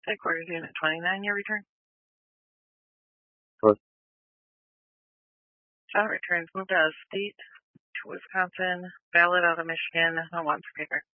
Headquarters Unit 29, your return. What? Returns moved out of state to Wisconsin, valid out of Michigan, on one paper.